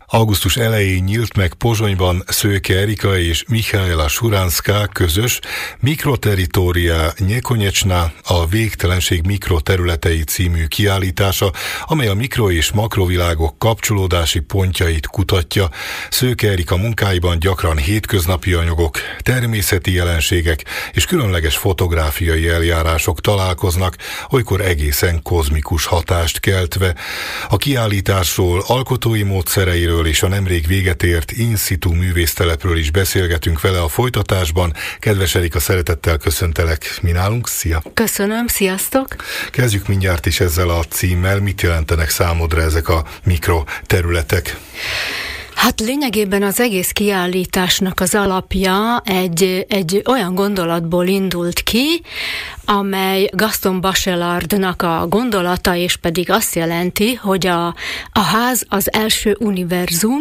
Augusztus elején nyílt meg Pozsonyban Szőke Erika és Michaela Suránská közös Mikroterritória Nyekonyecsna, a végtelenség mikroterületei című kiállítása, amely a mikro- és makrovilágok kapcsolódási pontjait kutatja. Szőke Erika munkáiban gyakran hétköznapi anyagok, természeti jelenségek és különleges fotográfiai eljárások találkoznak, olykor egészen kozmikus hatást keltve. A kiállításról, alkotói módszereiről és a nemrég véget ért in situ művésztelepről is beszélgetünk vele a folytatásban. Kedves Erika, szeretettel köszöntelek mi nálunk. Szia! Köszönöm, sziasztok! Kezdjük mindjárt is ezzel a címmel. Mit jelentenek számodra ezek a mikroterületek? Hát lényegében az egész kiállításnak az alapja egy olyan gondolatból indult ki, amely Gaston Bachelardnak a gondolata, és pedig azt jelenti, hogy a ház az első univerzum,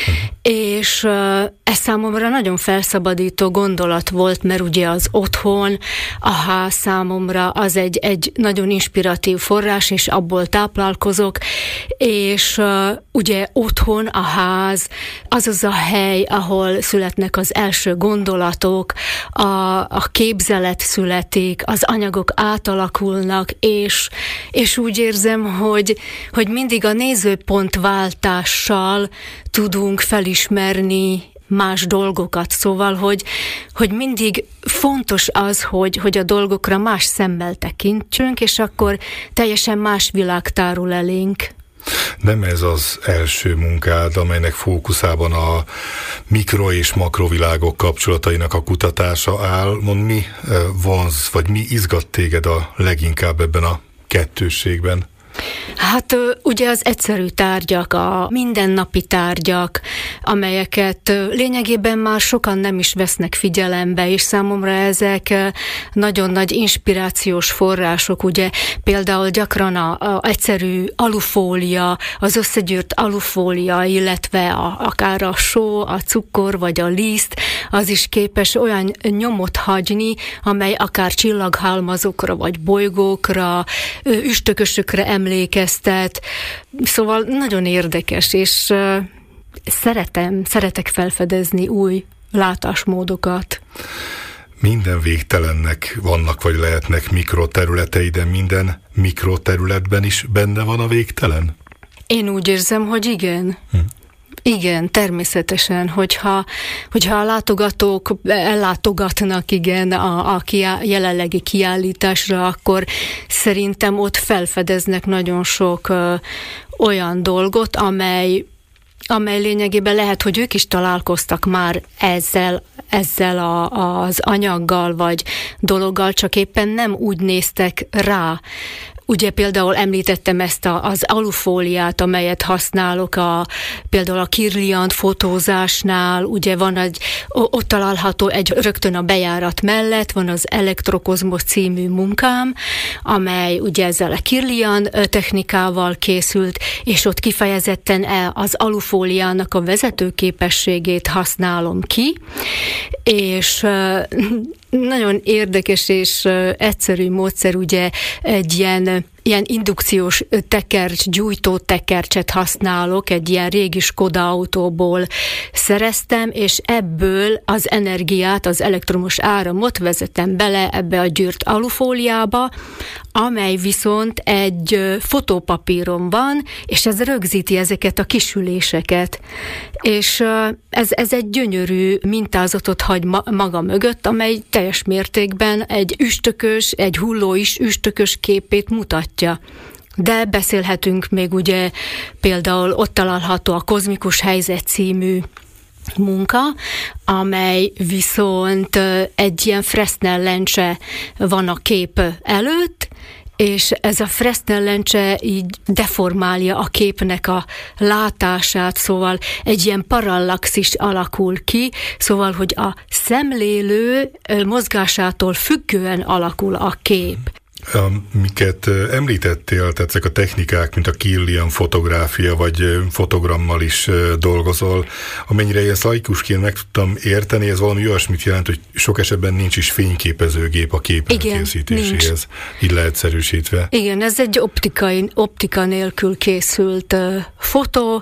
és ez számomra nagyon felszabadító gondolat volt, mert ugye az otthon, a ház számomra az egy nagyon inspiratív forrás, és abból táplálkozok, és ugye otthon, a ház, az a hely, ahol születnek az első gondolatok, a képzelet születik, az anyagok átalakulnak, és úgy érzem, hogy mindig a nézőpontváltással tudunk felismerni más dolgokat. Szóval, hogy mindig fontos az, hogy a dolgokra más szemmel tekintsünk, és akkor teljesen más világ tárul elénk. Nem ez az első munkád, amelynek fókuszában a mikro- és makrovilágok kapcsolatainak a kutatása áll. Mondd, mi vonz, vagy mi izgat téged a leginkább ebben a kettősségben? Hát ugye az egyszerű tárgyak, a mindennapi tárgyak, amelyeket lényegében már sokan nem is vesznek figyelembe, és számomra ezek nagyon nagy inspirációs források, ugye például gyakran a egyszerű alufólia, az összegyűrt alufólia, illetve akár a só, a cukor vagy a liszt, az is képes olyan nyomot hagyni, amely akár csillaghalmazokra vagy bolygókra, üstökösökre emlékeztet. Szóval nagyon érdekes, és szeretek felfedezni új látásmódokat. Minden végtelennek vannak vagy lehetnek mikroterületei, de minden mikroterületben is benne van a végtelen? Én úgy érzem, hogy igen. Igen, természetesen, hogyha a látogatók ellátogatnak a jelenlegi kiállításra, akkor szerintem ott felfedeznek nagyon sok olyan dolgot, amely lényegében lehet, hogy ők is találkoztak már ezzel az anyaggal vagy dologgal, csak éppen nem úgy néztek rá. Ugye például említettem ezt az alufóliát, amelyet használok például a Kirlian fotózásnál, ugye ott található rögtön a bejárat mellett, van az Elektrokozmosz című munkám, amely ugye ezzel a Kirlian technikával készült, és ott kifejezetten az alufóliának a vezetőképességét használom ki, és nagyon érdekes és egyszerű módszer, ugye egy ilyen indukciós tekercs, gyújtó tekercset használok, egy ilyen régi Skoda autóból szereztem, és ebből az energiát, az elektromos áramot vezetem bele ebbe a gyűrt alufóliába, amely viszont egy fotópapíron van, és ez rögzíti ezeket a kisüléseket. És ez egy gyönyörű mintázatot hagy maga mögött, amely teljes mértékben egy hulló üstökös képét mutatja. De beszélhetünk még ugye például ott található a Kozmikus helyzet című munka, amely viszont egy ilyen Fresnel lencse van a kép előtt, és ez a Fresnel lencse így deformálja a képnek a látását, szóval egy ilyen parallaxis alakul ki, szóval, hogy a szemlélő mozgásától függően alakul a kép. Miket említettél, tehát ezek a technikák, mint a Kirlian fotográfia, vagy fotogrammal is dolgozol, amennyire én laikusként meg tudtam érteni, ez valami olyasmit jelent, hogy sok esetben nincs is fényképezőgép a kép elkészítéséhez, így leegyszerűsítve. Igen, ez egy optika nélkül készült fotó,